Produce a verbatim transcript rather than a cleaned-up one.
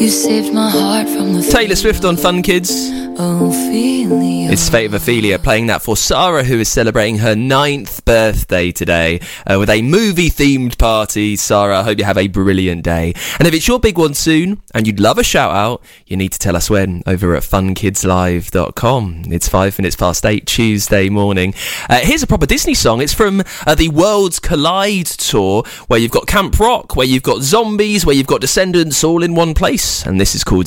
You saved my heart from the Taylor Swift on Fun Kids. Ophelia. It's Fate of Ophelia, playing that for Sarah, who is celebrating her ninth birthday today uh, with a movie-themed party. Sarah, I hope you have a brilliant day. And if it's your big one soon and you'd love a shout-out, you need to tell us when over at fun kids live dot com. It's five minutes past eight Tuesday morning. Uh, here's a proper Disney song. It's from uh, the Worlds Collide tour, where you've got Camp Rock, where you've got zombies, where you've got Descendants all in one place. And this is called